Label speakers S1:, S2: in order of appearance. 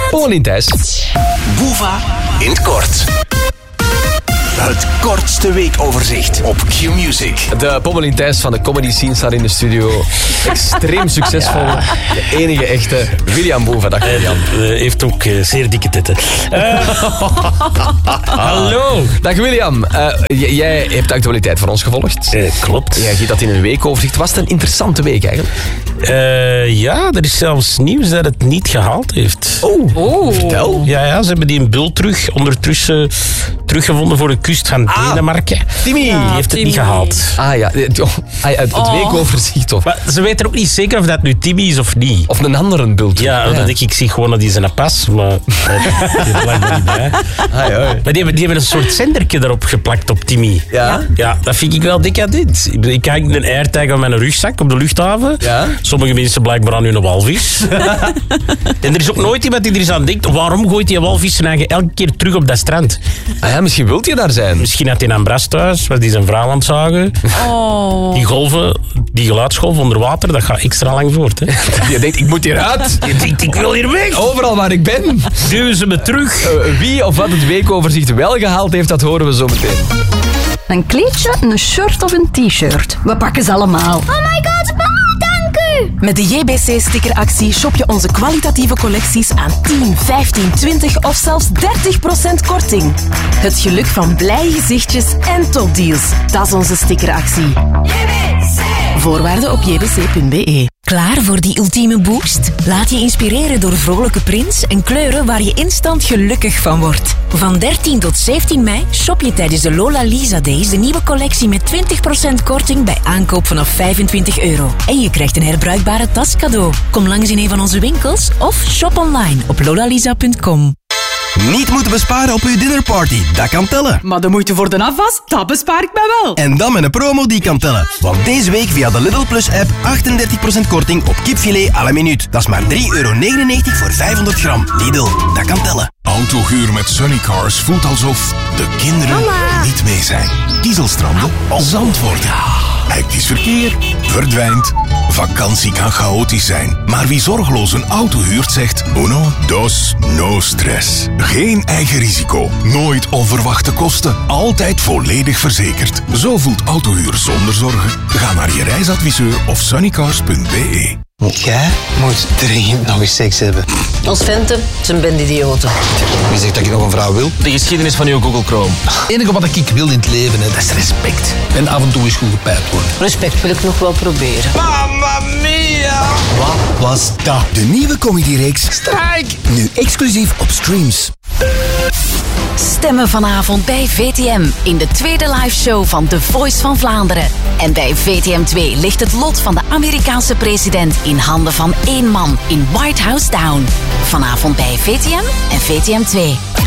S1: Pommelien Thijs.
S2: Boeva in het kort. Het kortste weekoverzicht op Q-Music.
S1: De Pommelien Thijs van de comedy scene staat in de studio. Extreem succesvol. De enige echte William Boeva. Dag William.
S3: Heeft ook zeer dikke tetten. Hallo.
S1: Dag William. Jij hebt de actualiteit van ons gevolgd.
S3: Klopt.
S1: Jij giet dat in een weekoverzicht. Was het een interessante week eigenlijk?
S3: Ja, er is zelfs nieuws dat het niet gehaald heeft.
S1: Oh. Vertel.
S3: Ja, ze hebben die een bult ondertussen teruggevonden voor de kust van Denemarken.
S1: Timmy.
S3: Die heeft het niet gehaald.
S1: Het weekoverzicht of...
S3: Maar ze weten ook niet zeker of dat nu Timmy is of niet.
S1: Of een andere bult.
S3: Ja, dat denk ik zie gewoon dat die zijn pas, maar die is blijkbaar niet bij. Maar die hebben een soort zendertje erop geplakt op Timmy.
S1: Ja?
S3: Ja, dat vind ik wel decadent. Ik kijk een airtag aan mijn rugzak op de luchthaven.
S1: Ja?
S3: Sommige mensen blijkbaar aan hun walvis. En er is ook nooit iemand die er eens aan denkt, waarom gooit die walvis zijn eigen elke keer terug op dat strand?
S1: Misschien wilt je daar zijn.
S3: Misschien had hij een bras thuis, was die zijn vrouw aan het zagen. Die golven, die geluidsgolven onder water, dat gaat extra lang voort. Hè?
S1: Je denkt, ik moet hieruit.
S3: Je denkt, ik wil hier weg.
S1: Overal waar ik ben.
S3: Duwen ze me terug.
S1: Wie of wat het weekoverzicht wel gehaald heeft, dat horen we zo meteen.
S4: Een kleedje, een shirt of een t-shirt. We pakken ze allemaal.
S5: Oh my god, mama, dank u!
S6: Met de JBC-stickeractie shop je onze kwalitatieve collecties aan 10, 15, 20 of zelfs 30% korting. Het geluk van blije gezichtjes en topdeals. Dat is onze stickeractie.
S5: JBC!
S6: Voorwaarden op jbc.be.
S7: Klaar voor die ultieme boost? Laat je inspireren door vrolijke prints en kleuren waar je instant gelukkig van wordt. Van 13 tot 17 mei shop je tijdens de Lola Lisa Days de nieuwe collectie met 20% korting bij aankoop vanaf €25. En je krijgt een herbruikbare tas cadeau. Kom langs in een van onze winkels of shop online op lolalisa.com.
S2: Niet moeten besparen op uw dinnerparty, dat kan tellen.
S4: Maar de moeite voor de afwas, dat bespaar ik mij wel.
S2: En dan met een promo die kan tellen. Want deze week via de Lidl Plus app 38% korting op kipfilet à la minuut. Dat is maar €3,99 voor 500 gram. Lidl, dat kan tellen.
S8: Autohuur met Sunnycars voelt alsof de kinderen niet mee zijn. Kiezelstranden, Zandvoort. Hectisch verkeer, verdwijnt. Vakantie kan chaotisch zijn. Maar wie zorgeloos een auto huurt zegt uno, dos, no stress. Geen eigen risico. Nooit onverwachte kosten. Altijd volledig verzekerd. Zo voelt autohuur zonder zorgen. Ga naar je reisadviseur of sunnycars.be.
S9: Jij moet dringend nog eens seks hebben.
S10: Ons venten zijn bandidioten.
S9: Wie zegt dat je nog een vrouw wil?
S1: De geschiedenis van uw Google Chrome.
S9: Het enige wat ik wil in het leven, dat is respect. En af en toe eens goed gepijpt worden.
S10: Respect wil ik nog wel proberen.
S9: Mamma mia! Wat was dat?
S2: De nieuwe comedyreeks Strijk. Nu exclusief op Streams.
S6: Stemmen vanavond bij VTM in de tweede liveshow van The Voice van Vlaanderen. En bij VTM 2 ligt het lot van de Amerikaanse president in handen van één man in White House Down. Vanavond bij VTM en VTM 2.